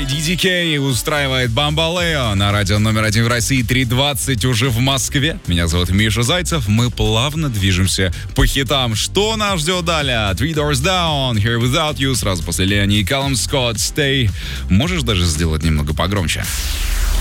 DDK устраивает Бамбалео на радио номер 1 в России, 3:20 уже в Москве. Меня зовут Миша Зайцев. Мы плавно движемся по хитам. Что нас ждет далее? Three Doors Down, Here Without You, сразу после Леони и Калум Скотт, Stay. Можешь даже сделать немного погромче?